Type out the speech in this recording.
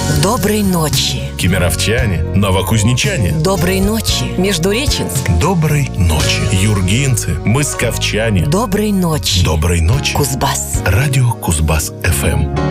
Доброй ночи. Кемеровчане, новокузнечане. Доброй ночи, Междуреченск. Доброй ночи, юргинцы, мысковчане. Доброй ночи, Доброй ночи, Кузбасс. Радио Кузбасс ФМ.